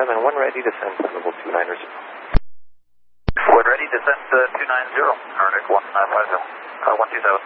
127, one ready, descend to level 290. One ready, descend to 290, Arctic 150, 127.